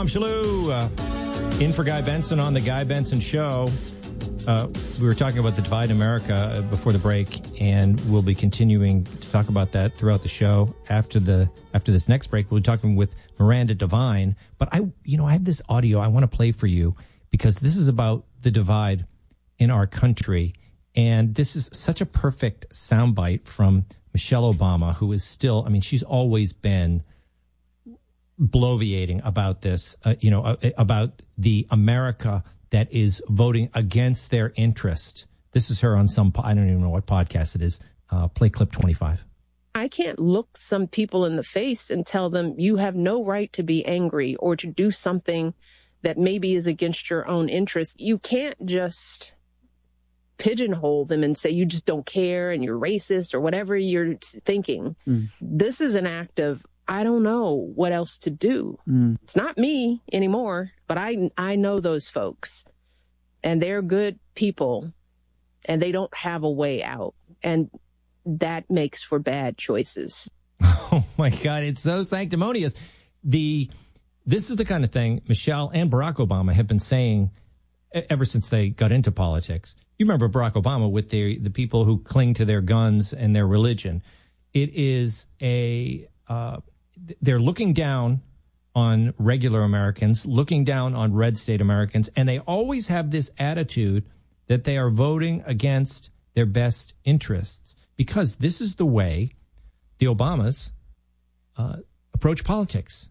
Tom Shalhoub, in for Guy Benson on The Guy Benson Show. We were talking about the divide in America before the break, and we'll be continuing to talk about that throughout the show. After this next break, we'll be talking with Miranda Devine. But I have this audio I want to play for you because this is about the divide in our country. And this is such a perfect soundbite from Michelle Obama, who is still, she's always been bloviating about this, about the America that is voting against their interest. This is her on I don't even know what podcast it is. Play clip 25. I can't look some people in the face and tell them you have no right to be angry or to do something that maybe is against your own interest. You can't just pigeonhole them and say you just don't care and you're racist or whatever you're thinking. This is an act of, I don't know what else to do. It's not me anymore, but I know those folks, and they're good people, and they don't have a way out, and that makes for bad choices. Oh my God, it's so sanctimonious. This is the kind of thing Michelle and Barack Obama have been saying ever since they got into politics. You remember Barack Obama with the people who cling to their guns and their religion. It is they're looking down on regular Americans, looking down on red state Americans, and they always have this attitude that they are voting against their best interests because this is the way the Obamas approach politics.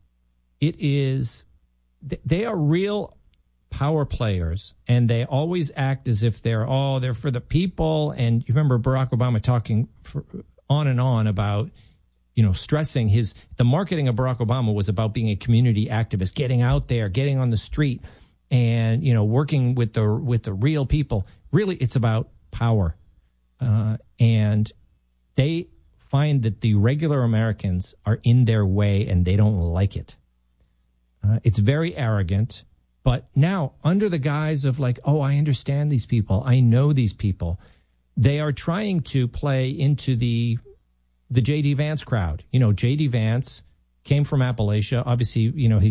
They are real power players, and they always act as if they're for the people. And you remember Barack Obama talking on and on about, stressing the marketing of Barack Obama was about being a community activist, getting out there, getting on the street, and, working with the real people. Really, it's about power. And they find that the regular Americans are in their way and they don't like it. It's very arrogant. But now, under the guise of I understand these people, I know these people, they are trying to play into the J.D. Vance crowd. J.D. Vance came from Appalachia. Obviously,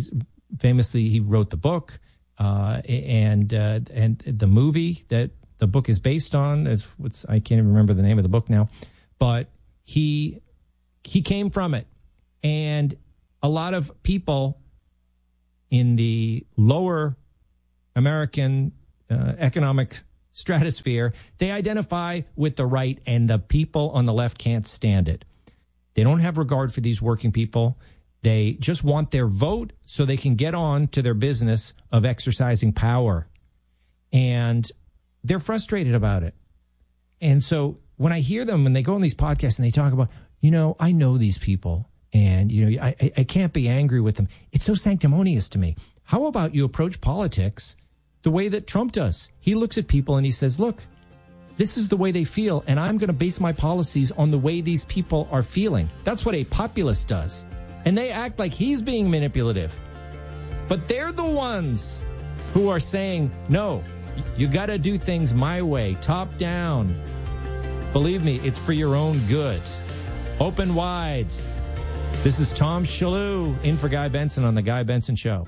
he wrote the book and the movie that the book is based on. I can't even remember the name of the book now, but he came from it. And a lot of people in the lower American economic stratosphere, they identify with the right, and the people on the left can't stand it. They don't have regard for these working people. They just want their vote so they can get on to their business of exercising power. And they're frustrated about it. And so when I hear them, when they go on these podcasts and they talk about, I know these people, and, I can't be angry with them. It's so sanctimonious to me. How about you approach politics the way that Trump does? He looks at people and he says, look, this is the way they feel, and I'm going to base my policies on the way these people are feeling. That's what a populist does. And they act like he's being manipulative. But they're the ones who are saying, no, you got to do things my way, top down. Believe me, it's for your own good. Open wide. This is Tom Shalhoub in for Guy Benson on The Guy Benson Show.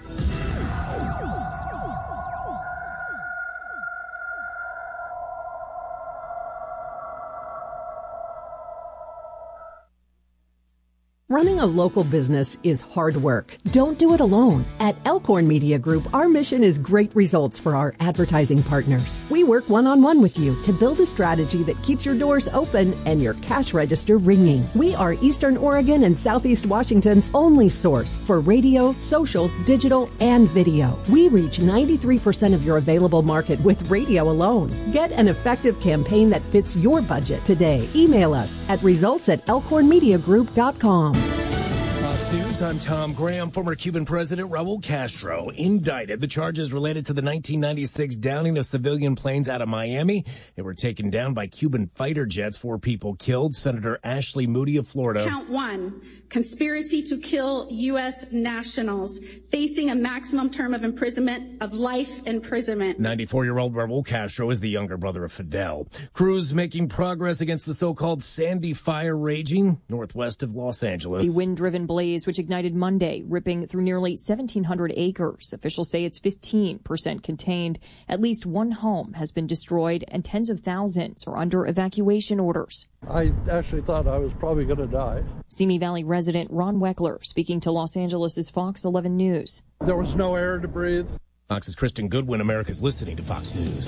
Running a local business is hard work. Don't do it alone. At Elkhorn Media Group, our mission is great results for our advertising partners. We work one-on-one with you to build a strategy that keeps your doors open and your cash register ringing. We are Eastern Oregon and Southeast Washington's only source for radio, social, digital, and video. We reach 93% of your available market with radio alone. Get an effective campaign that fits your budget today. Email us at results@elkhornmediagroup.com. Fox News, I'm Tom Graham. Former Cuban President Raul Castro indicted. The charges related to the 1996 downing of civilian planes out of Miami. They were taken down by Cuban fighter jets. 4 people killed. Senator Ashley Moody of Florida. Count 1, conspiracy to kill U.S. nationals, facing a maximum term of imprisonment of life imprisonment. 94-year-old Raul Castro is the younger brother of Fidel. Crews making progress against the so-called Sandy Fire raging northwest of Los Angeles. The wind-driven blaze flames, which ignited Monday, ripping through nearly 1,700 acres. Officials say it's 15% contained. At least one home has been destroyed, and tens of thousands are under evacuation orders. I actually thought I was probably going to die. Simi Valley resident Ron Weckler speaking to Los Angeles' Fox 11 News. There was no air to breathe. Fox's Kristen Goodwin. America's listening to Fox News.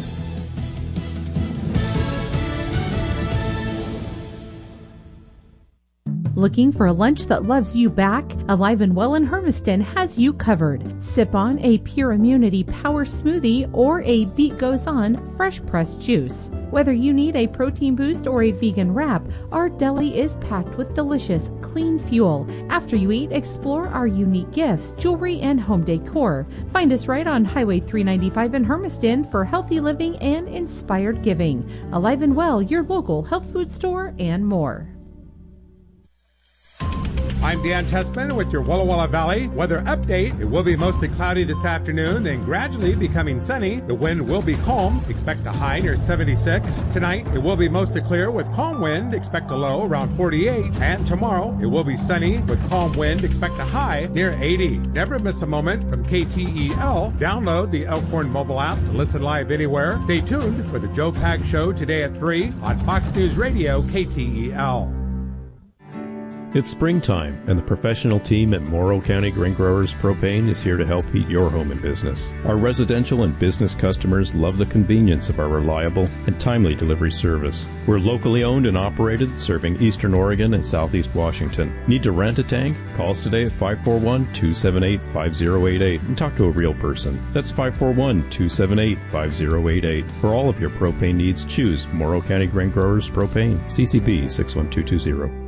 Looking for a lunch that loves you back? Alive and Well in Hermiston has you covered. Sip on a Pure Immunity Power Smoothie or a Beat Goes On fresh pressed juice. Whether you need a protein boost or a vegan wrap, our deli is packed with delicious, clean fuel. After you eat, explore our unique gifts, jewelry, and home decor. Find us right on Highway 395 in Hermiston for healthy living and inspired giving. Alive and Well, your local health food store, and more. I'm Dan Tessman with your Walla Walla Valley weather update. It will be mostly cloudy this afternoon, then gradually becoming sunny. The wind will be calm. Expect a high near 76. Tonight, it will be mostly clear with calm wind. Expect a low around 48. And tomorrow, it will be sunny with calm wind. Expect a high near 80. Never miss a moment from KTEL. Download the Elkhorn mobile app to listen live anywhere. Stay tuned for the Joe Pags Show today at 3 on Fox News Radio KTEL. It's springtime, and the professional team at Morrow County Grain Growers Propane is here to help heat your home and business. Our residential and business customers love the convenience of our reliable and timely delivery service. We're locally owned and operated, serving Eastern Oregon and Southeast Washington. Need to rent a tank? Call us today at 541-278-5088 and talk to a real person. That's 541-278-5088. For all of your propane needs, choose Morrow County Grain Growers Propane, CCP 61220.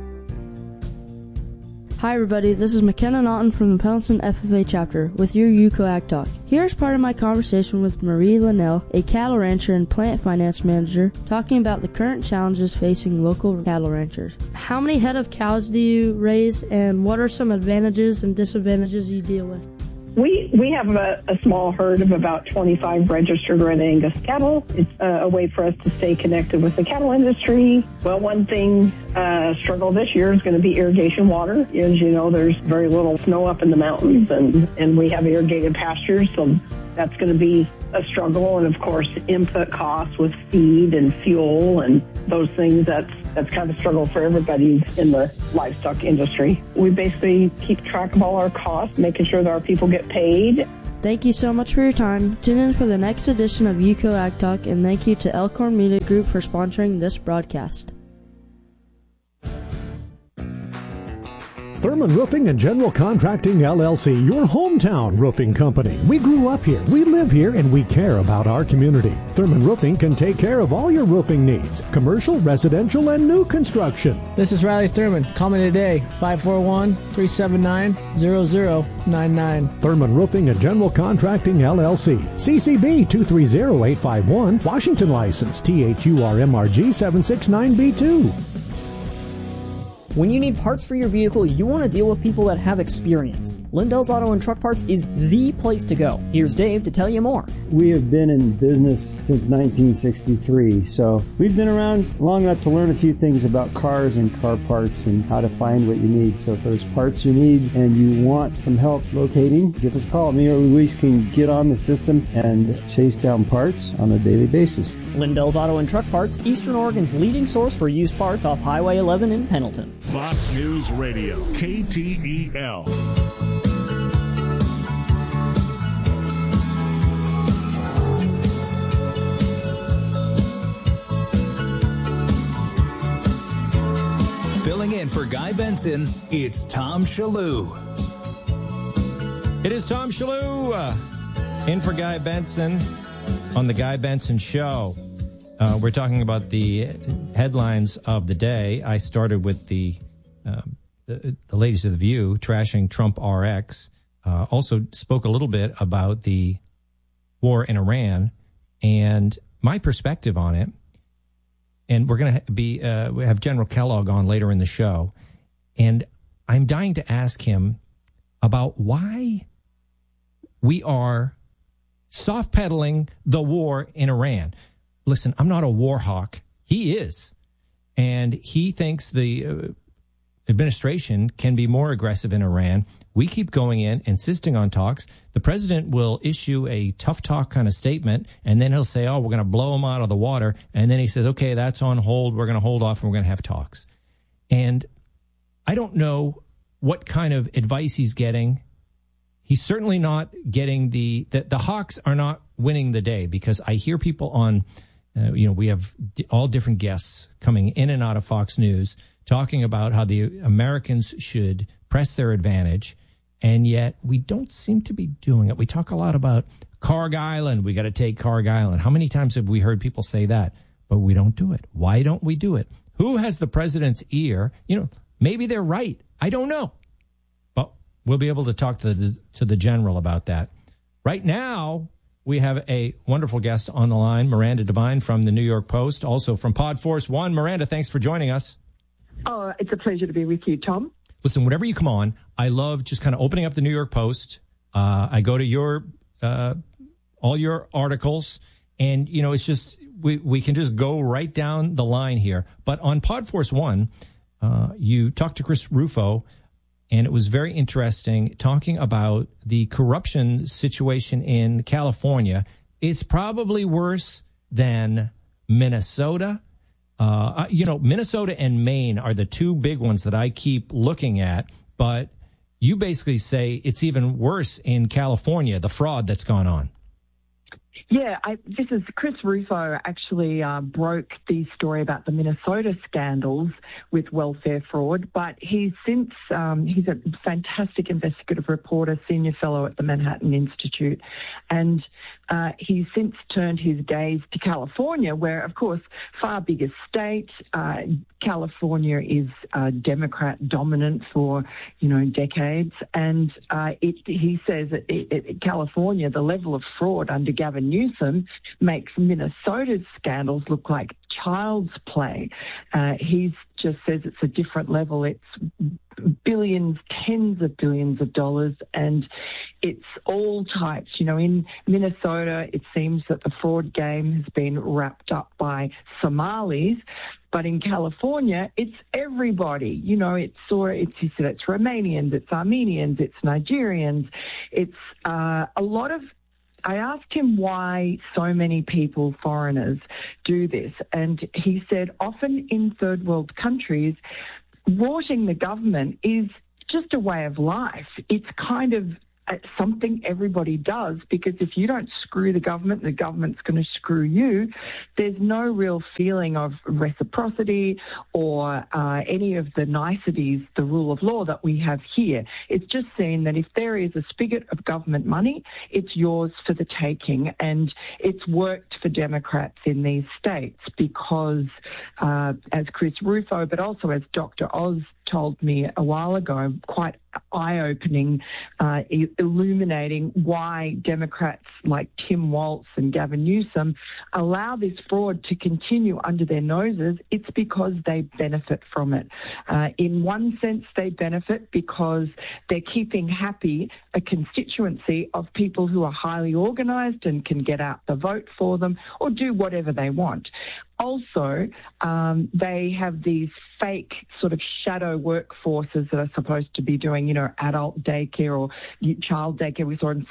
Hi everybody, this is McKenna Naughton from the Pendleton FFA chapter with your UCO Ag Talk. Here's part of my conversation with Marie Linnell, a cattle rancher and plant finance manager, talking about the current challenges facing local cattle ranchers. How many head of cows do you raise, and what are some advantages and disadvantages you deal with? We have a small herd of about 25 registered Red Angus cattle. It's a way for us to stay connected with the cattle industry. Well, one thing struggle this year is going to be irrigation water. As you know, there's very little snow up in the mountains, and we have irrigated pastures, so that's going to be a struggle. And of course, input costs with feed and fuel and those things, that's kind of a struggle for everybody in the livestock industry. We basically keep track of all our costs, making sure that our people get paid. Thank you so much for your time. Tune in for the next edition of UCO Ag Talk, and thank you to Elkhorn Media Group for sponsoring this broadcast. Thurman Roofing and General Contracting, LLC, your hometown roofing company. We grew up here, we live here, and we care about our community. Thurman Roofing can take care of all your roofing needs, commercial, residential, and new construction. This is Riley Thurman. Call me today, 541-379-0099. Thurman Roofing and General Contracting, LLC, CCB 230851, Washington license, THURMRG 769B2. When you need parts for your vehicle, you want to deal with people that have experience. Lindell's Auto and Truck Parts is the place to go. Here's Dave to tell you more. We have been in business since 1963, so we've been around long enough to learn a few things about cars and car parts and how to find what you need. So if there's parts you need and you want some help locating, give us a call. Me or Luis can get on the system and chase down parts on a daily basis. Lindell's Auto and Truck Parts, Eastern Oregon's leading source for used parts off Highway 11 in Pendleton. Fox News Radio, KTEL. Filling in for Guy Benson, it's Tom Shalhoub. It is Tom Shalhoub in for Guy Benson on the Guy Benson Show. We're talking about the headlines of the day. I started with the ladies of The View trashing Trump RX. Also spoke a little bit about the war in Iran and my perspective on it. And we're going to we have General Kellogg on later in the show. And I'm dying to ask him about why we are soft pedaling the war in Iran. Listen, I'm not a war hawk. He is. And he thinks the administration can be more aggressive in Iran. We keep going in, insisting on talks. The president will issue a tough talk kind of statement, and then he'll say, oh, we're going to blow them out of the water. And then he says, okay, that's on hold. We're going to hold off and we're going to have talks. And I don't know what kind of advice he's getting. He's certainly not getting the Hawks are not winning the day, because I hear people on, we have all different guests coming in and out of Fox News talking about how the Americans should press their advantage, and yet we don't seem to be doing it. We talk a lot about Karg Island. We got to take Karg Island. How many times have we heard people say that? But we don't do it. Why don't we do it? Who has the president's ear? Maybe they're right. I don't know. But we'll be able to talk to the general about that. Right now, we have a wonderful guest on the line, Miranda Devine from the New York Post, also from Podforce One. Miranda, thanks for joining us. Oh, it's a pleasure to be with you, Tom. Listen, whenever you come on, I love just kind of opening up the New York Post. I go to your all your articles, and it's just we can just go right down the line here. But on Podforce One, you talked to Chris Rufo, and it was very interesting talking about the corruption situation in California. It's probably worse than Minnesota. Minnesota and Maine are the two big ones that I keep looking at, but you basically say it's even worse in California, the fraud that's gone on. Yeah, this is Chris Rufo actually broke the story about the Minnesota scandals with welfare fraud, but he's a fantastic investigative reporter, senior fellow at the Manhattan Institute, and he's since turned his gaze to California, where, of course, far bigger state. California is Democrat dominant for, decades, and he says that California, the level of fraud under Gavin Newsom makes Minnesota's scandals look like child's play. He just says it's a different level. It's billions, tens of billions of dollars, and it's all types. In Minnesota, it seems that the fraud game has been wrapped up by Somalis, but in California, it's everybody. He said it's Romanians, it's Armenians, it's Nigerians, it's a lot of. I asked him why so many people, foreigners, do this, and he said often in third world countries, rorting the government is just a way of life. It's kind of something everybody does, because if you don't screw the government's going to screw you. There's no real feeling of reciprocity or any of the niceties, the rule of law that we have here. It's just seen that if there is a spigot of government money, it's yours for the taking, and it's worked for Democrats in these states because, as Chris Rufo, but also as Dr. Oz told me a while ago, quite eye-opening, illuminating why Democrats like Tim Walz and Gavin Newsom allow this fraud to continue under their noses. It's because they benefit from it. In one sense, they benefit because they're keeping happy a constituency of people who are highly organised and can get out the vote for them or do whatever they want. Also, they have these fake sort of shadow workforces that are supposed to be doing, adult daycare or child daycare. We saw in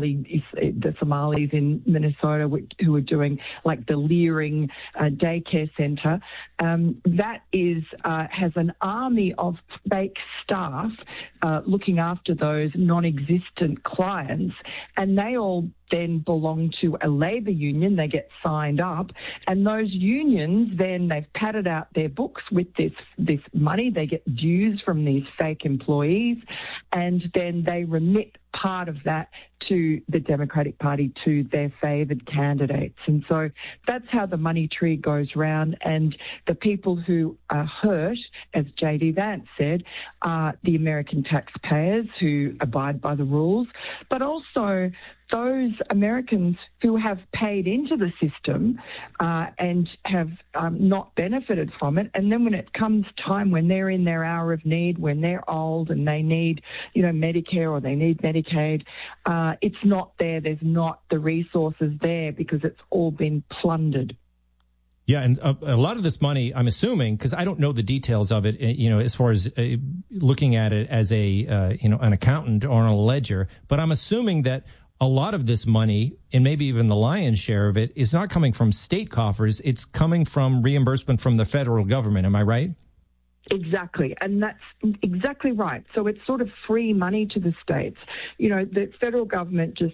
the Somalis in Minnesota who are doing like the Leering daycare centre. That is has an army of fake staff looking after those non-existent clients, and they all then belong to a labour union. They get signed up, and those unions then, they've padded out their books with this money. They get dues from these fake employees, and then they remit part of that to the Democratic Party, to their favoured candidates. And so that's how the money tree goes round, and the people who are hurt, as J.D. Vance said, are the American taxpayers who abide by the rules, but also those Americans who have paid into the system and have not benefited from it. And then when it comes time when they're in their hour of need, when they're old and they need, Medicare or they need Medicaid, it's not there. There's not the resources there because it's all been plundered. Yeah, and a lot of this money, I'm assuming, because I don't know the details of it, as far as looking at it as an accountant or on a ledger, but I'm assuming that a lot of this money, and maybe even the lion's share of it, is not coming from state coffers. It's coming from reimbursement from the federal government. Am I right? Exactly, and that's exactly right. So it's sort of free money to the states. The federal government just,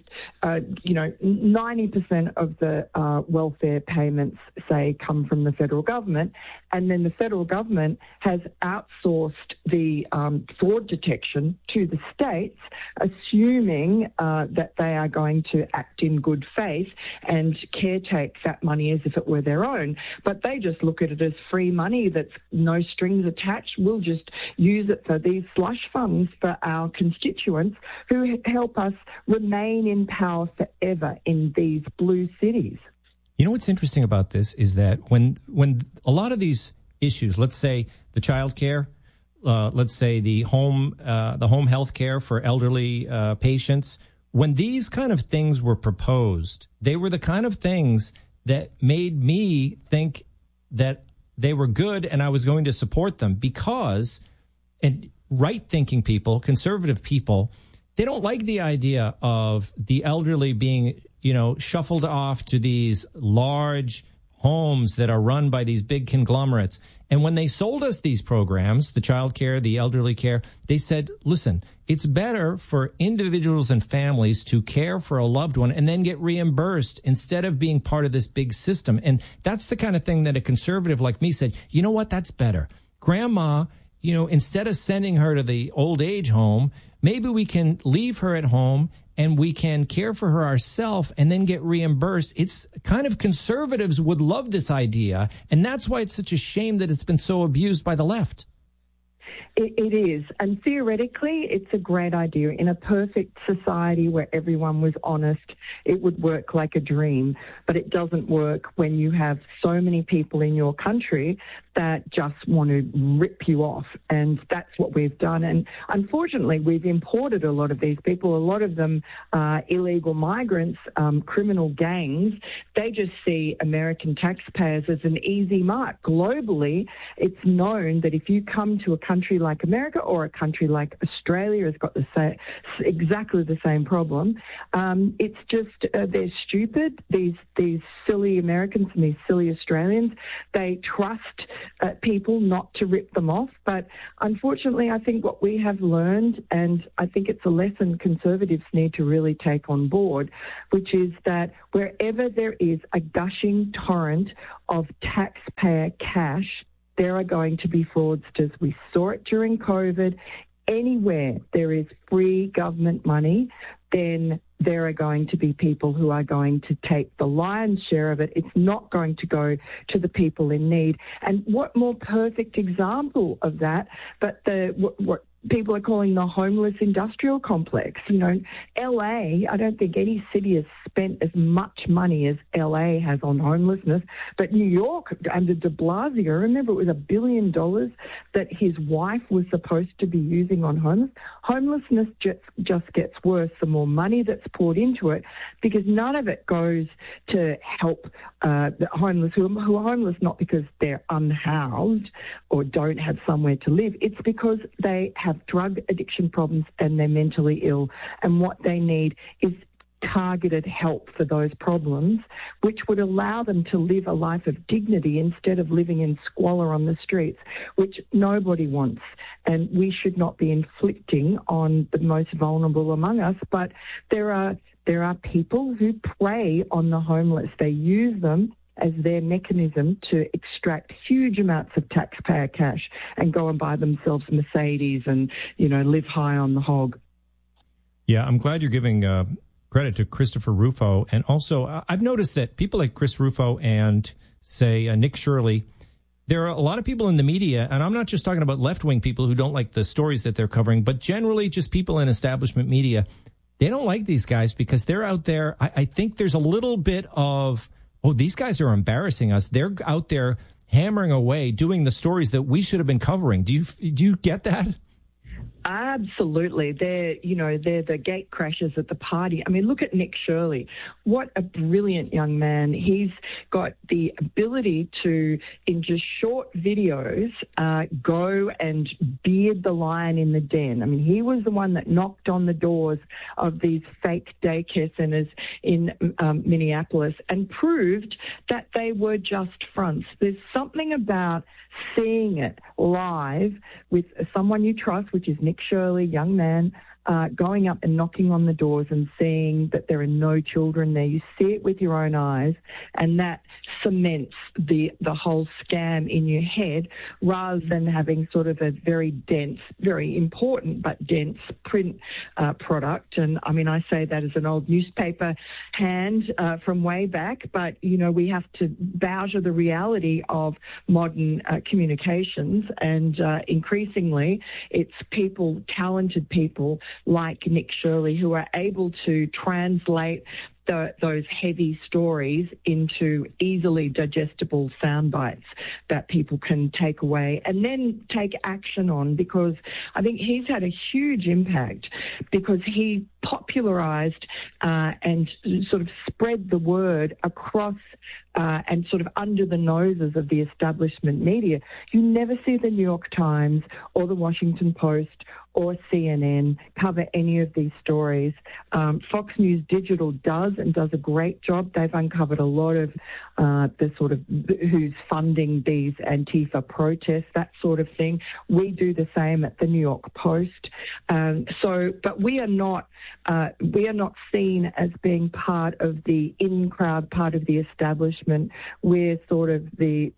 90% of the welfare payments, say, come from the federal government, and then the federal government has outsourced the fraud detection to the states, assuming that they are going to act in good faith and caretake that money as if it were their own. But they just look at it as free money that's no strings attached. We'll just use it for these slush funds for our constituents who help us remain in power forever in these blue cities. You know what's interesting about this is that when a lot of these issues, let's say the child care, let's say the home health care for elderly patients, when these kind of things were proposed, they were the kind of things that made me think that they were good and I was going to support them because, and right-thinking people, conservative people, they don't like the idea of the elderly being, shuffled off to these large homes that are run by these big conglomerates. And when they sold us these programs, the child care, the elderly care, they said, listen, it's better for individuals and families to care for a loved one and then get reimbursed instead of being part of this big system. And that's the kind of thing that a conservative like me said, you know what, that's better. Grandma, instead of sending her to the old age home, maybe we can leave her at home and we can care for her ourselves and then get reimbursed. It's kind of conservatives would love this idea. And that's why it's such a shame that it's been so abused by the left. It is. And theoretically, it's a great idea. In a perfect society where everyone was honest, it would work like a dream. But it doesn't work when you have so many people in your country that just want to rip you off. And that's what we've done. And unfortunately, we've imported a lot of these people. A lot of them are illegal migrants, criminal gangs. They just see American taxpayers as an easy mark. Globally, it's known that if you come to a country like America or a country like Australia has got exactly the same problem. It's just they're stupid. These silly Americans and these silly Australians. They trust people not to rip them off. But unfortunately, I think what we have learned, and I think it's a lesson conservatives need to really take on board, which is that wherever there is a gushing torrent of taxpayer cash, there are going to be fraudsters. We saw it during COVID. Anywhere there is free government money, then there are going to be people who are going to take the lion's share of it. It's not going to go to the people in need. And what more perfect example of that, but what people are calling the homeless industrial complex. LA, I don't think any city has spent as much money as LA has on homelessness, but New York under de Blasio, remember it was $1 billion that his wife was supposed to be using on homelessness just gets worse the more money that's poured into it, because none of it goes to help the homeless who are homeless not because they're unhoused or don't have somewhere to live. It's because they have drug addiction problems and they're mentally ill, and what they need is targeted help for those problems, which would allow them to live a life of dignity instead of living in squalor on the streets, which nobody wants. And we should not be inflicting on the most vulnerable among us. But there are people who prey on the homeless. They use them as their mechanism to extract huge amounts of taxpayer cash and go and buy themselves Mercedes and, live high on the hog. Yeah, I'm glad you're giving credit to Christopher Rufo. And also, I've noticed that people like Chris Rufo and, say, Nick Shirley, there are a lot of people in the media, and I'm not just talking about left-wing people who don't like the stories that they're covering, but generally just people in establishment media. They don't like these guys because they're out there. I think there's a little bit of, these guys are embarrassing us. They're out there hammering away, doing the stories that we should have been covering. Do you get that? Absolutely. They're the gate crashers at the party. I mean, look at Nick Shirley. What a brilliant young man. He's got the ability to, in just short videos, go and beard the lion in the den. I mean, he was the one that knocked on the doors of these fake daycare centers in Minneapolis and proved that they were just fronts. There's something about seeing it live with someone you trust, which is Nick Shirley, young man, going up and knocking on the doors and seeing that there are no children there. You see it with your own eyes, and that cements the whole scam in your head, rather than having sort of a very dense, very important but dense print product. And I mean, I say that as an old newspaper hand from way back, but we have to bow to the reality of modern communications, and increasingly it's people, talented people like Nick Shirley, who are able to translate those heavy stories into easily digestible sound bites that people can take away and then take action on, because I think he's had a huge impact because he popularized and sort of spread the word across and sort of under the noses of the establishment media. You never see the New York Times or the Washington Post or CNN cover any of these stories. Fox News Digital does a great job. They've uncovered a lot of the sort of who's funding these Antifa protests, that sort of thing. We do the same at the New York Post. But we are not seen as being part of the in-crowd, part of the establishment. We're sort of the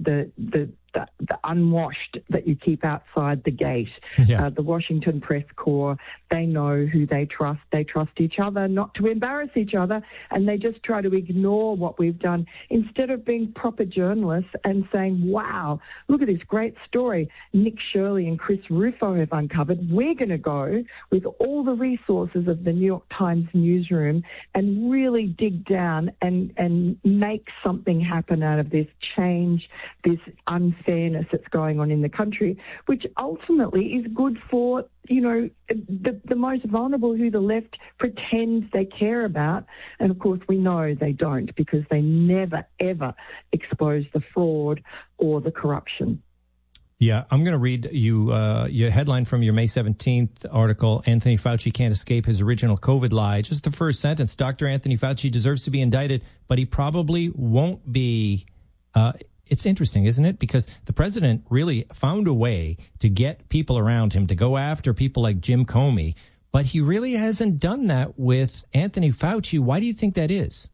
unwashed that you keep outside the gate. Yeah. The Washington Press Corps, they know who they trust. They trust each other not to embarrass each other, and they just try to ignore what we've done instead of being proper journalists and saying, wow, look at this great story Nick Shirley and Chris Rufo have uncovered. We're going to go with all the resources of the New York Times newsroom and really dig down and make something happen out of this, change this unfairness that's going on in the country, which ultimately is good for, the most vulnerable, who the left pretends they care about. And of course, we know they don't, because they never, ever expose the fraud or the corruption. Yeah, I'm going to read you your headline from your May 17th article, Anthony Fauci can't escape his original COVID lie. Just the first sentence, Dr. Anthony Fauci deserves to be indicted, but he probably won't be. It's interesting, isn't it? Because the president really found a way to get people around him to go after people like Jim Comey, but he really hasn't done that with Anthony Fauci. Why do you think that is?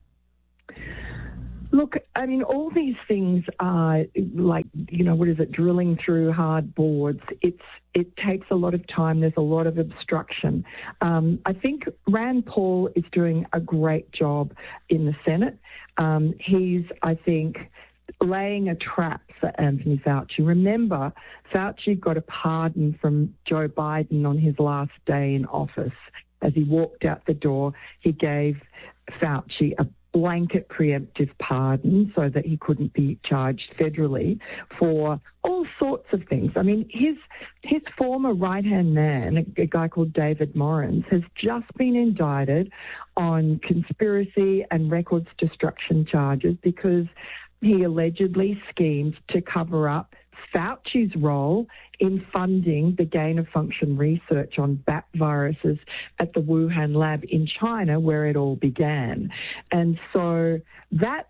Look, I mean, all these things are like, drilling through hard boards. It takes a lot of time. There's a lot of obstruction. I think Rand Paul is doing a great job in the Senate. He's, I think, laying a trap for Anthony Fauci. Remember, Fauci got a pardon from Joe Biden on his last day in office. As he walked out the door, he gave Fauci a blanket preemptive pardon so that he couldn't be charged federally for all sorts of things. I mean, his former right-hand man, a guy called David Morans, has just been indicted on conspiracy and records destruction charges because he allegedly schemed to cover up Fauci's role in funding the gain-of-function research on bat viruses at the Wuhan lab in China, where it all began. And so that's,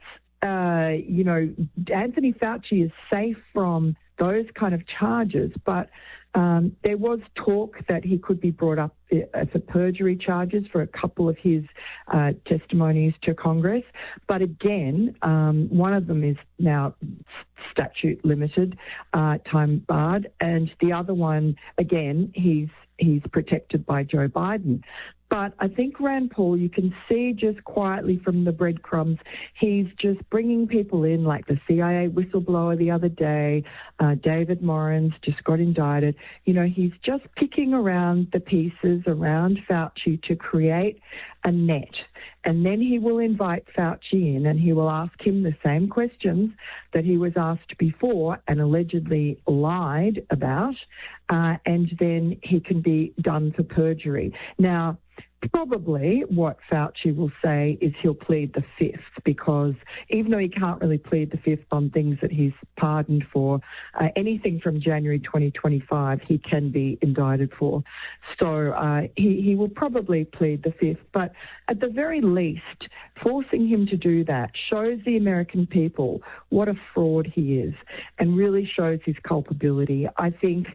Anthony Fauci is safe from those kind of charges, but there was talk that he could be brought up for perjury charges for a couple of his testimonies to Congress. But again, one of them is now statute limited, time barred, and the other one, again, he's protected by Joe Biden. But I think Rand Paul, you can see just quietly from the breadcrumbs, he's just bringing people in, like the CIA whistleblower the other day, David Morans just got indicted. He's just picking around the pieces around Fauci to create a net. And then he will invite Fauci in and he will ask him the same questions that he was asked before and allegedly lied about, and then he can be done for perjury. Now, probably what Fauci will say is he'll plead the fifth, because even though he can't really plead the fifth on things that he's pardoned for, anything from January 2025 he can be indicted for. So he will probably plead the fifth. But at the very least, forcing him to do that shows the American people what a fraud he is and really shows his culpability. I think,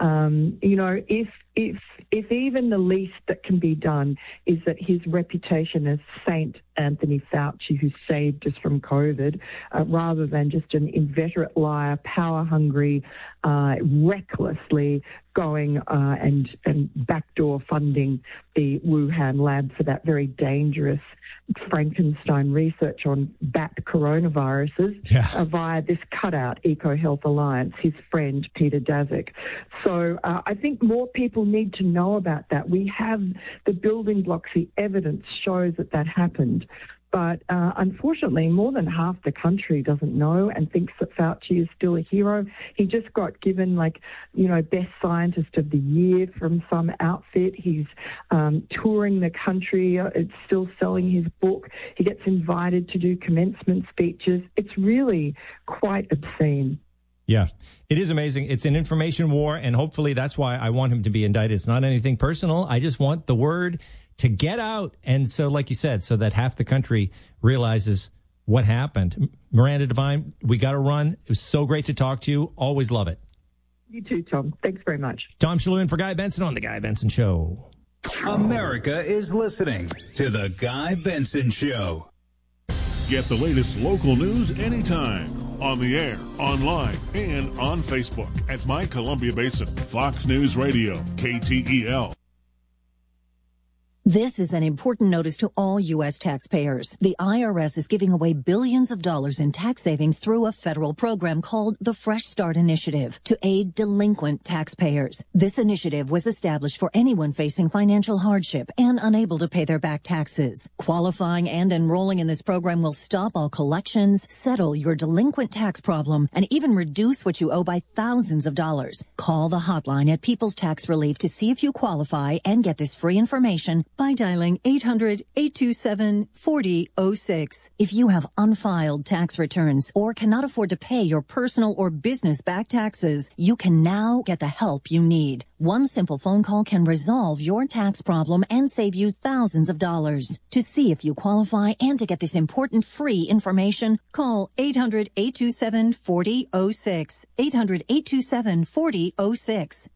if even the least that can be done is that his reputation as Saint Anthony Fauci, who saved us from COVID, rather than just an inveterate liar, power-hungry, recklessly going and backdoor funding the Wuhan lab for that very dangerous Frankenstein research on bat coronaviruses via this cutout, EcoHealth Alliance, his friend Peter Daszak. So I think more people need to know about that. We have the building blocks, the evidence shows that happened. But unfortunately, more than half the country doesn't know and thinks that Fauci is still a hero. He just got given, Best Scientist of the Year from some outfit. He's touring the country. It's still selling his book. He gets invited to do commencement speeches. It's really quite obscene. Yeah, it is amazing. It's an information war, and hopefully that's why I want him to be indicted. It's not anything personal. I just want the word to get out. And so, like you said, so that half the country realizes what happened. Miranda Devine, we got to run. It was so great to talk to you. Always love it. You too, Tom. Thanks very much. Tom Shalhoub in for Guy Benson on The Guy Benson Show. America is listening to The Guy Benson Show. Get the latest local news anytime. On the air, online, and on Facebook at My Columbia Basin, Fox News Radio, KTEL. This is an important notice to all U.S. taxpayers. The IRS is giving away billions of dollars in tax savings through a federal program called the Fresh Start Initiative to aid delinquent taxpayers. This initiative was established for anyone facing financial hardship and unable to pay their back taxes. Qualifying and enrolling in this program will stop all collections, settle your delinquent tax problem, and even reduce what you owe by thousands of dollars. Call the hotline at People's Tax Relief to see if you qualify and get this free information by dialing 800-827-4006. If you have unfiled tax returns or cannot afford to pay your personal or business back taxes, you can now get the help you need. One simple phone call can resolve your tax problem and save you thousands of dollars. To see if you qualify and to get this important free information, call 800-827-4006. 800-827-4006.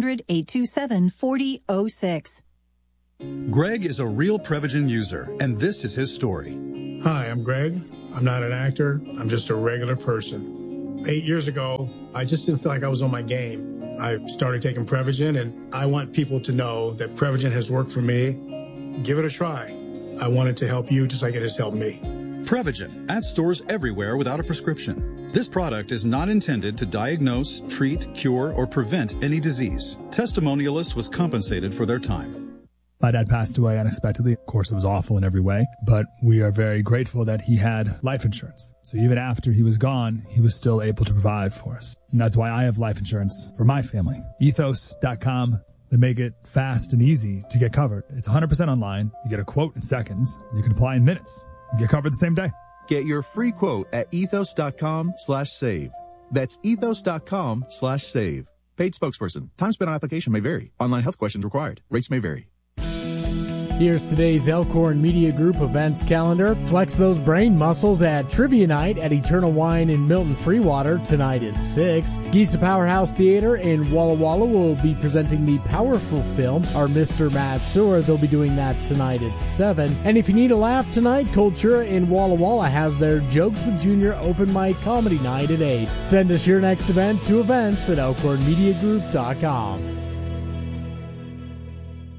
800-827-4006. Greg is a real Prevagen user, and this is his story. Hi, I'm Greg. I'm not an actor. I'm just a regular person. 8 years ago, I just didn't feel like I was on my game. I started taking Prevagen, and I want people to know that Prevagen has worked for me. Give it a try. I want it to help you just like it has helped me. Prevagen, at stores everywhere without a prescription. This product is not intended to diagnose, treat, cure, or prevent any disease. Testimonialist was compensated for their time. My dad passed away unexpectedly. Of course, it was awful in every way, but we are very grateful that he had life insurance. So even after he was gone, he was still able to provide for us. And that's why I have life insurance for my family. Ethos.com. They make it fast and easy to get covered. It's 100% online. You get a quote in seconds. You can apply in minutes. You get covered the same day. Get your free quote at ethos.com/save. That's ethos.com/save. Paid spokesperson. Time spent on application may vary. Online health questions required. Rates may vary. Here's today's Elkhorn Media Group events calendar. Flex those brain muscles at Trivia Night at Eternal Wine in Milton Freewater tonight at 6. Giza Powerhouse Theater in Walla Walla will be presenting the powerful film, Our Mr. Matt Sewer. They'll be doing that tonight at 7. And if you need a laugh tonight, Cultura in Walla Walla has their Jokes with Junior open mic comedy night at 8. Send us your next event to events at elkhornmediagroup.com.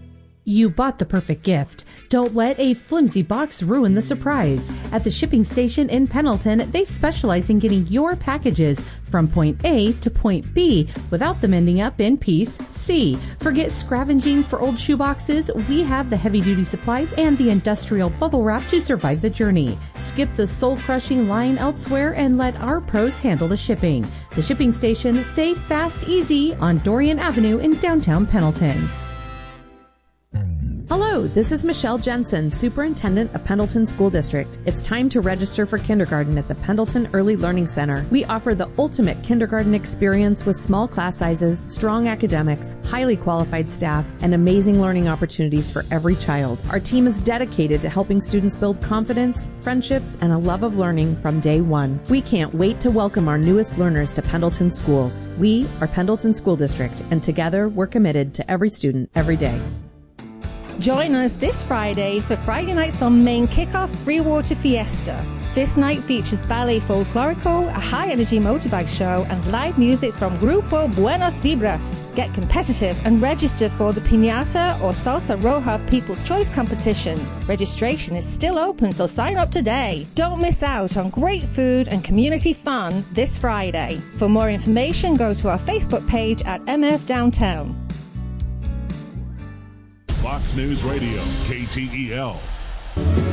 You bought the perfect gift. Don't let a flimsy box ruin the surprise. At the shipping station in Pendleton, they specialize in getting your packages from point A to point B without them ending up in piece C. Forget scavenging for old shoeboxes. We have the heavy-duty supplies and the industrial bubble wrap to survive the journey. Skip the soul-crushing line elsewhere and let our pros handle the shipping. The shipping station, safe, fast, easy on Dorian Avenue in downtown Pendleton. Hello, this is Michelle Jensen, Superintendent of Pendleton School District. It's time to register for kindergarten at the Pendleton Early Learning Center. We offer the ultimate kindergarten experience with small class sizes, strong academics, highly qualified staff, and amazing learning opportunities for every child. Our team is dedicated to helping students build confidence, friendships, and a love of learning from day one. We can't wait to welcome our newest learners to Pendleton schools. We are Pendleton School District, and together we're committed to every student, every day. Join us this Friday for Friday Nights on Main Kickoff Freewater Fiesta. This night features Ballet Folklorico, a high-energy motorbike show, and live music from Grupo Buenos Vibras. Get competitive and register for the Piñata or Salsa Roja People's Choice competitions. Registration is still open, so sign up today. Don't miss out on great food and community fun this Friday. For more information, go to our Facebook page at MF Downtown. Fox News Radio, KTEL.